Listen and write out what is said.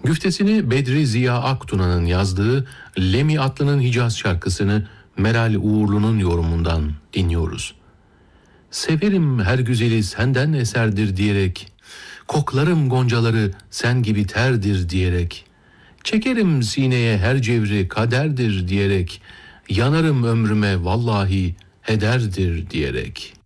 Güftesini Bedri Ziya Aktuna'nın yazdığı Lemi Atlı'nın Hicaz şarkısını Meral Uğurlu'nun yorumundan dinliyoruz. Severim her güzeli senden eserdir diyerek, koklarım goncaları sen gibi terdir diyerek, çekerim sineye her cevri kaderdir diyerek, yanarım ömrüme vallahi hederdir diyerek.